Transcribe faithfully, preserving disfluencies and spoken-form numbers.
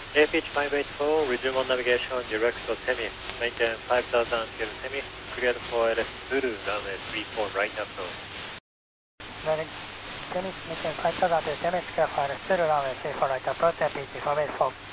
A P H five eight four, resume on navigation, direct to Temis, maintain five thousand until Temis, cleared for L S Zulu, runway three four right approach. Ready. Temis, maintain five thousand until Temis, clear for L S Zulu, runway three four right approach, A P H five eight four.